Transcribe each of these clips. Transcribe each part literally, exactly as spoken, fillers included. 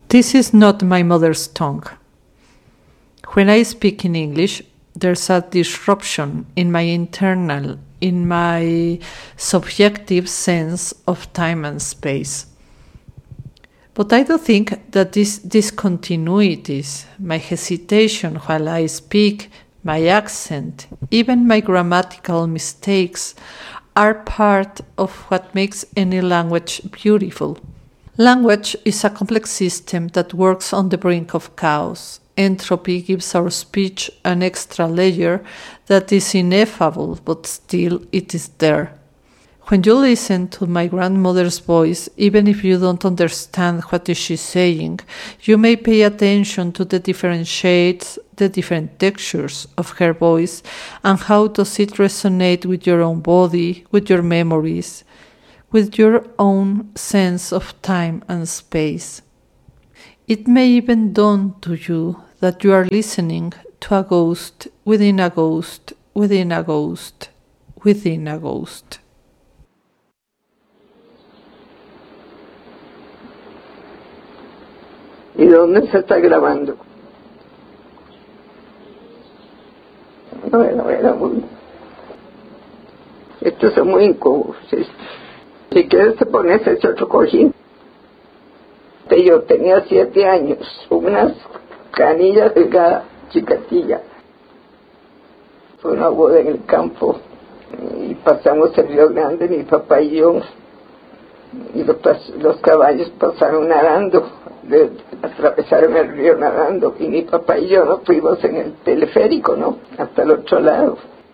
This is not my mother's tongue. When I speak in English, there's a disruption in my internal, in my subjective sense of time and space. But I do think that these discontinuities, my hesitation while I speak, my accent, even my grammatical mistakes, are part of what makes any language beautiful. Language is a complex system that works on the brink of chaos. Entropy gives our speech an extra layer that is ineffable, but still it is there. When you listen to my grandmother's voice, even if you don't understand what is she saying, you may pay attention to the different shades, the different textures of her voice, and how does it resonate with your own body, with your memories, with your own sense of time and space. It may even dawn to you that you are listening to a ghost within a ghost, within a ghost, within a ghost. ¿Y dónde se está grabando? Bueno, era muy... Estos son muy incómodos. Si quieres te pones ese otro cojín. Yo tenía siete años, unas canillas delgadas, chicatilla. Fue una boda en el campo y pasamos el Río Grande, mi papá y yo, y los, los caballos pasaron nadando, de, atravesaron el río nadando, y mi papá y yo nos fuimos en el teleférico, ¿no? Hasta el otro lado.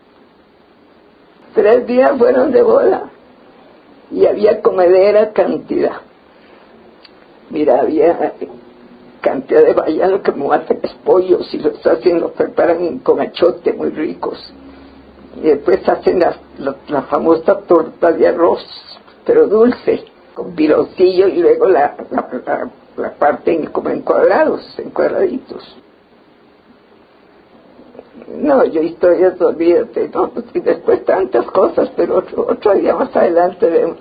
Tres días fueron de boda y había comedera cantidad. Mira, había cantidad de vaya lo que me hacen es pollos y los hacen, los preparan con achote muy ricos. Y después hacen la, la, la famosa torta de arroz, pero dulce, con piloncillo y luego la, la, la, la parten como en cuadrados, en cuadraditos. No, yo historias, olvídate, no, y después tantas cosas, pero otro, otro día más adelante vemos.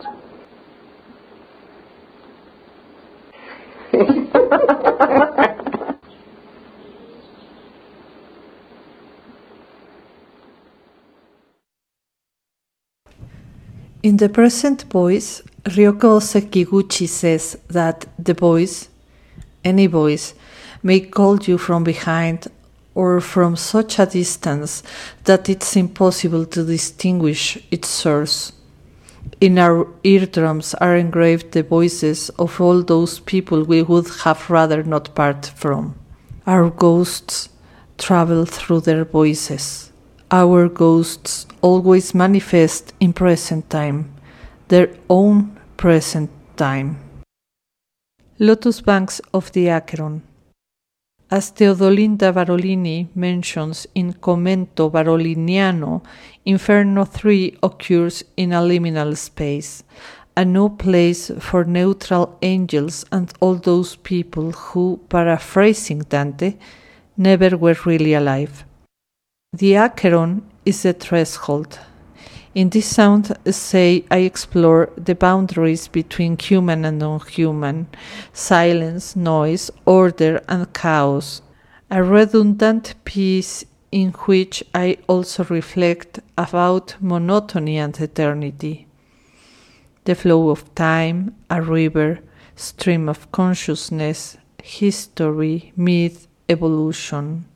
In the present voice, Ryoko Sekiguchi says that the voice, any voice, may call you from behind or from such a distance that it's impossible to distinguish its source. In our eardrums are engraved the voices of all those people we would have rather not part from. Our ghosts travel through their voices. Our ghosts always manifest in present time, their own present time. Lotus Banks of the Acheron. As Teodolinda Barolini mentions in Commento Baroliniano, Inferno three occurs in a liminal space, a new place for neutral angels and all those people who, paraphrasing Dante, never were really alive. The Acheron is the threshold. In this sound essay, I explore the boundaries between human and non-human, silence, noise, order, and chaos, a redundant piece in which I also reflect about monotony and eternity. The flow of time, a river, stream of consciousness, history, myth, evolution.